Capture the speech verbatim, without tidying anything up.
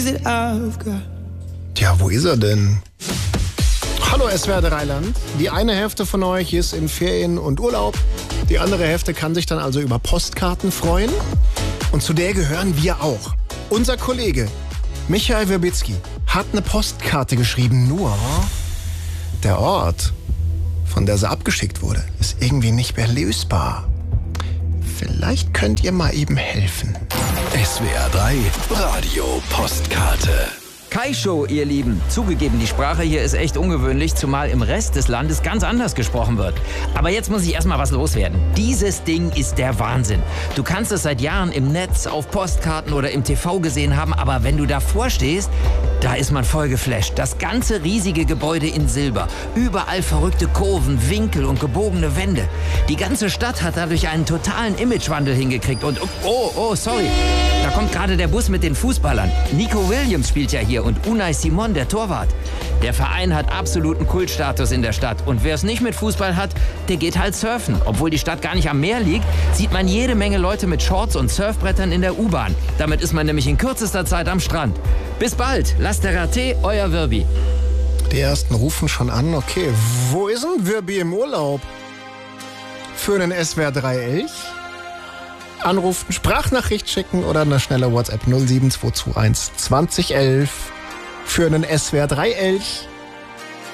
Tja, wo ist er denn? Hallo S W R drei Land. Die eine Hälfte von euch ist in Ferien und Urlaub. Die andere Hälfte kann sich dann also über Postkarten freuen. Und zu der gehören wir auch. Unser Kollege Michael Werbitzky hat eine Postkarte geschrieben, nur der Ort, von der sie abgeschickt wurde, ist irgendwie nicht mehr lösbar. Vielleicht könnt ihr mal eben helfen. S W R drei Radio Postkarte. Kai-Show, ihr Lieben. Zugegeben, die Sprache hier ist echt ungewöhnlich, zumal im Rest des Landes ganz anders gesprochen wird. Aber jetzt muss ich erstmal was loswerden. Dieses Ding ist der Wahnsinn. Du kannst es seit Jahren im Netz, auf Postkarten oder im T V gesehen haben, aber wenn du davor stehst, da ist man voll geflasht. Das ganze riesige Gebäude in Silber. Überall verrückte Kurven, Winkel und gebogene Wände. Die ganze Stadt hat dadurch einen totalen Imagewandel hingekriegt. Und oh, oh, sorry. Da kommt gerade der Bus mit den Fußballern. Nico Williams spielt ja hier und Unai Simon, der Torwart. Der Verein hat absoluten Kultstatus in der Stadt. Und wer es nicht mit Fußball hat, der geht halt surfen. Obwohl die Stadt gar nicht am Meer liegt, sieht man jede Menge Leute mit Shorts und Surfbrettern in der U-Bahn. Damit ist man nämlich in kürzester Zeit am Strand. Bis bald. Lasst der Raté, euer Wirbi. Die ersten rufen schon an. Okay, wo ist denn Wirbi im Urlaub? Für einen S W R drei Elch? Anrufen, Sprachnachricht schicken oder eine schnelle WhatsApp null sieben zwei zwei eins zwanzig elf für einen S W R drei Elch.